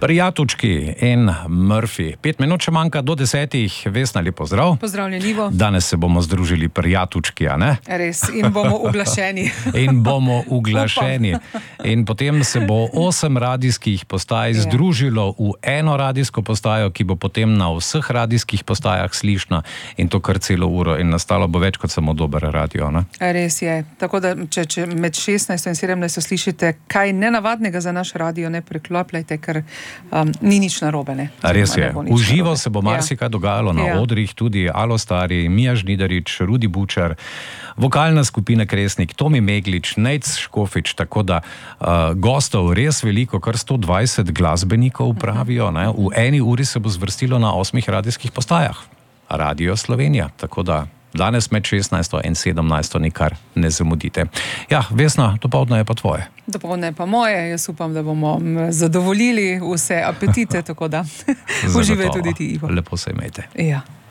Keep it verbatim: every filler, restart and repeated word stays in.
Prijatučki in Murphy. Pet minut še manjka do desetih. Vesna, lep pozdrav. Pozdravljen, Ivo. Danes se bomo združili prijatučki, a ne? Res, in bomo uglašeni. In bomo uglašeni. In potem se bo osem radijskih postaj Ja. združilo v eno radijsko postajo, ki bo potem na vseh radijskih postajah slišna in to kar celo uro. In nastalo bo več kot samo dober radio, ne? Res je. Tako da, če, če med šestnajsto in sedemnajsto slišite kaj nenavadnega za naš radio, ne preklopljajte, ker um, ni nič narobe, ne. Res je. V živo narobe. se bo marsikaj dogajalo na Ja. odrih, tudi Alo Stari, Mija Žnidarič, Rudi Bučar, vokalna skupina Kresnik, Tomi Meglič, Nejc Škofič, tako da uh, gostov res veliko, kar sto dvajset glasbenikov pravijo, ne. V eni uri se bo zvrstilo na osmih radijskih postajah. Radio Slovenija, tako da danes med šestnajsto in sedemnajsto nikar ne zamudite. Ja, Vesna, dopoldne je pa tvoje. Dopoldne je pa moje, jaz upam, da bomo m, zadovoljili vse apetite, tako da uživaj tudi ti, Ivo. Lepo se imejte. Ja.